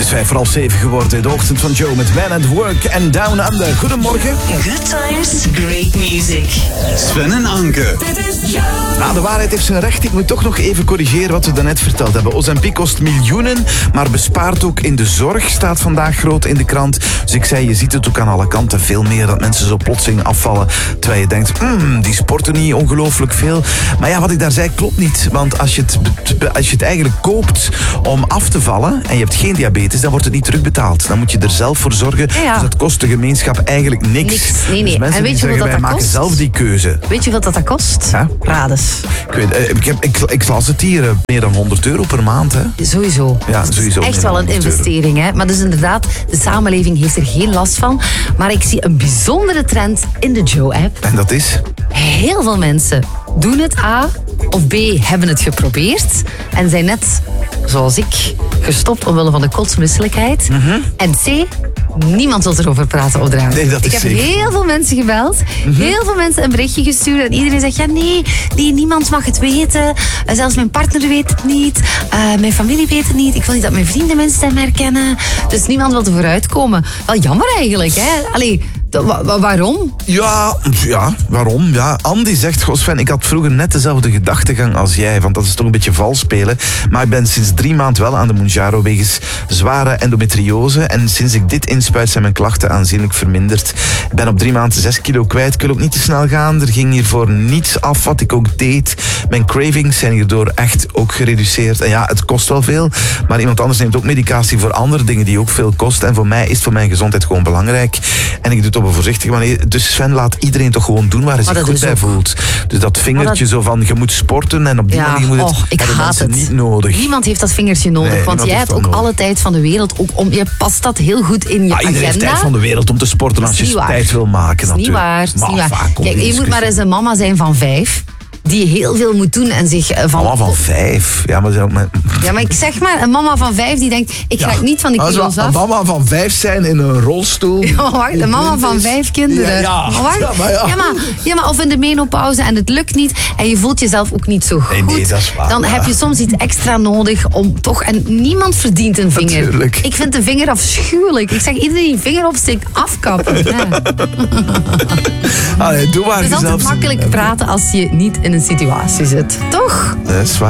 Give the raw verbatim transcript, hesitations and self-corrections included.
is vijf voor half zeven geworden. De ochtend van Joe met Man at Work en Down Under. Goedemorgen. Good times, great music. Sven en Anke. Dit is Joe. Nou, de waarheid heeft zijn recht. Ik moet toch nog even corrigeren wat we daarnet verteld hebben. Ozempic kost miljoenen, maar bespaart ook in de zorg. Staat vandaag groot in de krant. Dus ik zei, je ziet het ook aan alle kanten. Veel meer dat mensen zo plotseling afvallen. Terwijl je denkt, mm, die sporten niet ongelooflijk veel. Maar ja, wat ik daar zei klopt niet. Want als je het, als je het eigenlijk koopt om af te vallen en je hebt geen diabetes, dan wordt het niet terugbetaald. Dan moet je er zelf voor zorgen. Ja, ja. Dus dat kost de gemeenschap eigenlijk niks. Niks. Nee, nee. Dus mensen En weet die je zeggen, wat wij dat maken kost? zelf die keuze. Weet je wat dat, dat kost? Ja? Rades. Ik, weet, eh, ik, heb, ik, ik las het hier, eh, meer dan honderd euro per maand. Hè? Sowieso. Ja, Het is sowieso echt meer wel dan een honderd euro. investering. Hè? Maar dus inderdaad, de samenleving heeft er geen last van. Maar ik zie een bijzondere trend in de Joe-app. En dat is? Heel veel mensen doen het A of B hebben het geprobeerd en zijn net, zoals ik, gestopt omwille van de kotsmisselijkheid. Mm-hmm. En C, niemand wil erover praten op de radio. Nee, dat is ik heb zeker. heel veel mensen gebeld, mm-hmm. heel veel mensen een berichtje gestuurd en iedereen zegt, ja nee, nee, niemand mag het weten. Uh, zelfs mijn partner weet het niet, uh, mijn familie weet het niet. Ik wil niet dat mijn vrienden mijn stem herkennen. Dus niemand wil er vooruit komen. Wel jammer eigenlijk, hè. Allee, wa- wa- waarom? Ja, ja, waarom? Ja, Andy zegt, goh Sven, ik had vroeger net dezelfde gedachtegang als jij, want dat is toch een beetje vals spelen. Maar ik ben sinds drie maanden wel aan de Mounjaro wegens zware endometriose. En sinds ik dit inspuit zijn mijn klachten aanzienlijk verminderd. Ik ben op drie maanden zes kilo kwijt. Ik wil ook niet te snel gaan. Er ging hiervoor niets af wat ik ook deed. Mijn cravings zijn hierdoor echt ook gereduceerd. En ja, het kost wel veel. Maar iemand anders neemt ook medicatie voor andere dingen die ook veel kosten. En voor mij is het voor mijn gezondheid gewoon belangrijk. En ik doe het op een voorzichtige manier. Dus Sven, laat iedereen toch gewoon doen waar hij zich dat goed is bij ook. voelt. Dus dat vingertje dat- zo van, je moet sporten en op die Ja, manier moet het, oh, ik hebben haat mensen het. niet nodig. Niemand heeft dat vingertje nodig, Nee, want niemand jij heeft hebt dat ook nodig. alle tijd van de wereld. Ook om, je past dat heel goed in je Ah, iedereen heeft agenda. tijd van de wereld om te sporten als Dat je is niet waar. tijd wil maken. Dat is niet natuurlijk. waar. Dat is Maar niet waar. vaak komt Kijk, die je moet maar discussie. eens een mama zijn van vijf, die heel veel moet doen en zich eh, van... Mama van vijf. Ja, maar, zijn ook met... Ja, maar ik zeg maar, een mama van vijf die denkt, ik ga Ja. niet van die Als kilo's we- af. Een mama van vijf zijn in een rolstoel. Ja, wacht, een mama van vijf kinderen. Ja, ja. Maar wacht, Ja, maar ja. Ja, maar, ja, maar of in de menopauze en het lukt niet en je voelt jezelf ook niet zo goed. Nee, nee, dat is waar, dan ja. heb je soms iets extra nodig om toch... En niemand verdient een vinger. Natuurlijk. Ik vind de vinger afschuwelijk. Ik zeg, iedereen die een vinger opsteekt, afkappen. Ja. Allee, doe maar Het is altijd jezelf. makkelijk praten als je niet in een situatie zit. Toch? Dat is waar.